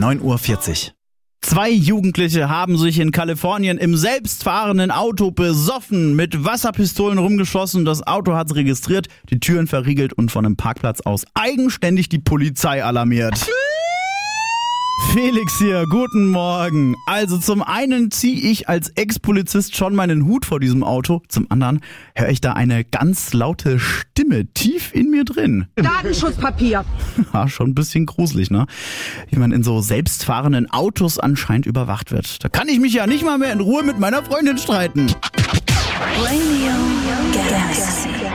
9:40 Uhr. 2 Jugendliche haben sich in Kalifornien im selbstfahrenden Auto besoffen, mit Wasserpistolen rumgeschossen, das Auto hat's registriert, die Türen verriegelt und von einem Parkplatz aus eigenständig die Polizei alarmiert. Felix hier, guten Morgen. Also zum einen ziehe ich als Ex-Polizist schon meinen Hut vor diesem Auto, zum anderen höre ich da eine ganz laute Stimme tief in mir drin. Datenschutzpapier. Ja, schon ein bisschen gruselig, ne? Wie man in so selbstfahrenden Autos anscheinend überwacht wird. Da kann ich mich ja nicht mal mehr in Ruhe mit meiner Freundin streiten. Radio Galaxy.